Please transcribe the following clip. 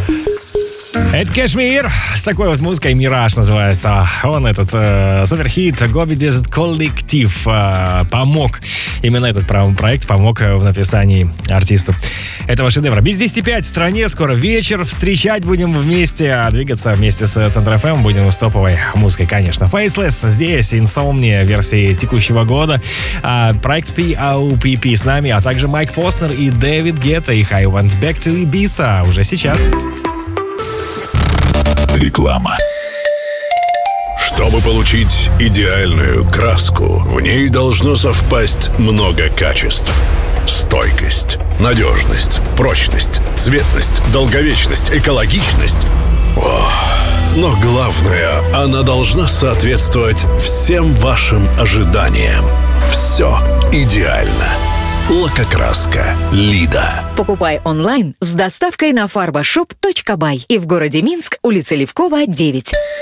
Это Кашмир с такой вот музыкой, «Мираж» называется. Он, этот суперхит Гоби Desert Collective, помог. Именно этот проект помог в написании артисту этого шедевра. Без 10:05 в стране, скоро вечер. Встречать будем вместе, а двигаться вместе с Центр FM будем с топовой музыкой, конечно. Faceless здесь, Insomnia версии текущего года. Проект P.O.P.P. с нами, а также Майк Постнер и Дэвид Гетта. Их I Want Back to Ibiza уже сейчас. Реклама. Чтобы получить идеальную краску, в ней должно совпасть много качеств. Стойкость, надежность, прочность, цветность, долговечность, экологичность. Но главное, она должна соответствовать всем вашим ожиданиям. Все идеально. Лакокраска Лида. Покупай онлайн с доставкой на farbashop.by и в городе Минск, улица Левкова, 9.